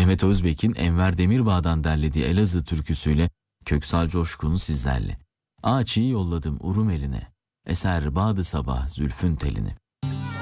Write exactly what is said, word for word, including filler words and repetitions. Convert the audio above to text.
Mehmet Özbek'in Enver Demirbağ'dan derlediği Elazığ türküsüyle Köksal Coşkun'u sizlerle. Ağaçıyı yolladım Urum eline, eser bağdı sabah zülfün telini.